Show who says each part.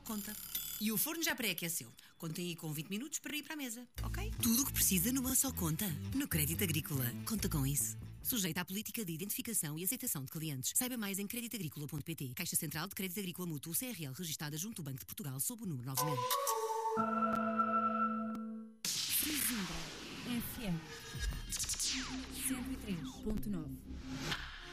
Speaker 1: conta. E o forno já pré-aqueceu. Contem aí com 20 minutos para ir para a mesa, ok? Tudo o que precisa numa só conta. No Crédito Agrícola. Conta com isso. Sujeita à política de identificação e aceitação de clientes. Saiba mais em creditagricola.pt. Caixa Central de Crédito Agrícola Mútuo CRL registada junto do Banco de Portugal sob o número 9000.
Speaker 2: Sesimbra FM 103.9.